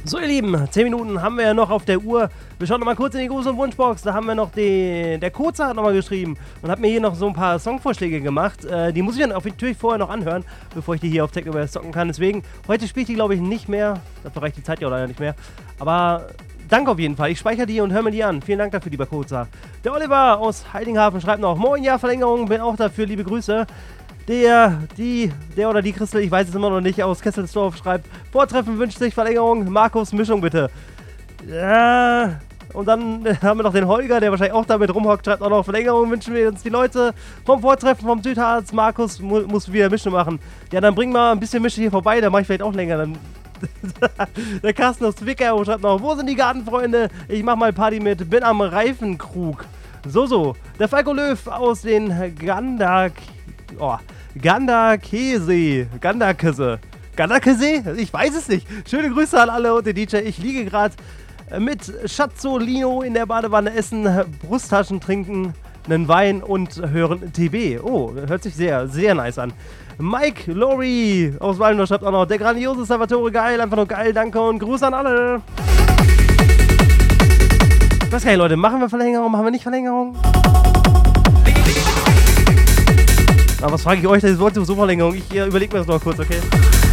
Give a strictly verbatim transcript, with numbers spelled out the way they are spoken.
So, ihr Lieben, zehn Minuten haben wir ja noch auf der Uhr. Wir schauen noch mal kurz in die Gruß- und Wunschbox. Da haben wir noch den... Der Koza hat nochmal geschrieben und hat mir hier noch so ein paar Songvorschläge gemacht. Äh, die muss ich dann natürlich vorher noch anhören, bevor ich die hier auf Technoverse zocken kann. Deswegen, heute spiele ich die, glaube ich, nicht mehr. Dafür reicht die Zeit ja leider nicht mehr. Aber danke auf jeden Fall. Ich speichere die und höre mir die an. Vielen Dank dafür, lieber Koza. Der Oliver aus Heidinghafen schreibt noch: Moin, ja, Verlängerung. Bin auch dafür. Liebe Grüße. Der, die, der oder die Christel, ich weiß es immer noch nicht, aus Kesselsdorf schreibt: Vortreffen wünscht sich Verlängerung, Markus Mischung bitte. Ja, und dann haben wir noch den Holger, der wahrscheinlich auch damit rumhockt, schreibt auch noch: Verlängerung wünschen wir uns die Leute vom Vortreffen vom Südharz. Markus mu muss wieder Mische machen. Ja, dann bring mal ein bisschen Mische hier vorbei, dann mache ich vielleicht auch länger. Dann der Carsten aus Zwickau schreibt noch: Wo sind die Gartenfreunde? Ich mach mal Party mit, bin am Reifenkrug. So, so. Der Falco Löw aus den Gandak... Oh, Gandakese. Gandakese. Gandakese? Ich weiß es nicht. Schöne Grüße an alle und den D J. Ich liege gerade mit Schatzolino in der Badewanne, essen, Brusttaschen trinken, einen Wein und hören T V. Oh, hört sich sehr, sehr nice an. Mike Lori aus Wallendorf schreibt auch noch: Der grandiose Salvatore, geil, einfach nur geil, danke und Gruß an alle. Was geil, Leute, machen wir Verlängerung, machen wir nicht Verlängerung? Aber was frage ich euch, das ist so Verlängerung. Ich äh, überlege mir das noch kurz, okay?